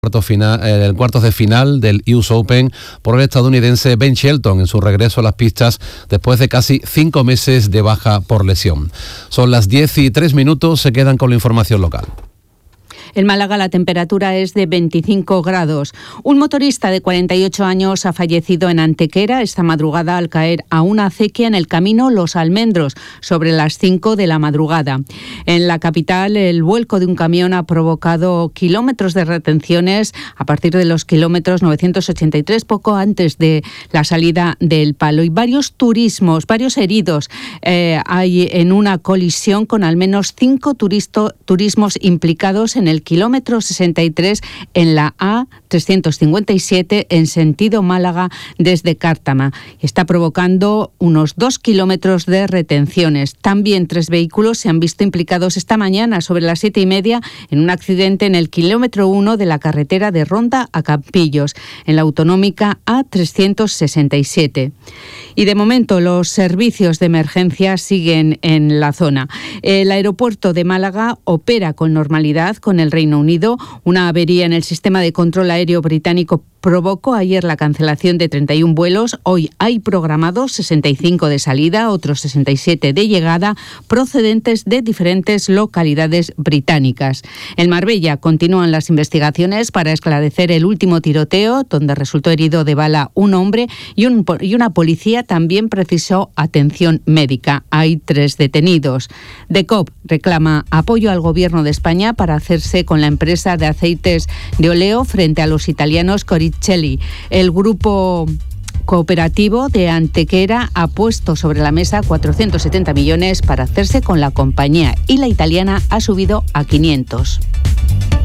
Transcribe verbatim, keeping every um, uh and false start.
Cuarto final, el cuartos de final del U S Open por el estadounidense Ben Shelton en su regreso a las pistas después de casi cinco meses de baja por lesión. Son las diez y tres minutos, se quedan con la información local. En Málaga la temperatura es de veinticinco grados. Un motorista de cuarenta y ocho años ha fallecido en Antequera esta madrugada al caer a una acequia en el camino Los Almendros, sobre las cinco de la madrugada. En la capital, el vuelco de un camión ha provocado kilómetros de retenciones a partir de los kilómetros novecientos ochenta y tres, poco antes de la salida del Palo. Y varios turismos, varios heridos eh, hay en una colisión con al menos cinco turisto, turismos implicados en el kilómetro sesenta y tres en la A trescientos cincuenta y siete en sentido Málaga desde Cártama. Está provocando unos dos kilómetros de retenciones. También tres vehículos se han visto implicados esta mañana sobre las siete y media en un accidente en el kilómetro uno de la carretera de Ronda a Campillos, en la autonómica A trescientos sesenta y siete. Y de momento los servicios de emergencia siguen en la zona. El aeropuerto de Málaga opera con normalidad con el Reino Unido. Una avería en el sistema de control aéreo británico provocó ayer la cancelación de treinta y uno vuelos. Hoy hay programados sesenta y cinco de salida, otros sesenta y siete de llegada, procedentes de diferentes localidades británicas. En Marbella continúan las investigaciones para esclarecer el último tiroteo, donde resultó herido de bala un hombre y, un, y una policía también precisó atención médica. Hay tres detenidos. D E C O P reclama apoyo al Gobierno de España para hacerse con la empresa de aceites de oleo frente a los italianos Coricelli. El grupo cooperativo de Antequera ha puesto sobre la mesa cuatrocientos setenta millones para hacerse con la compañía y la italiana ha subido a quinientos.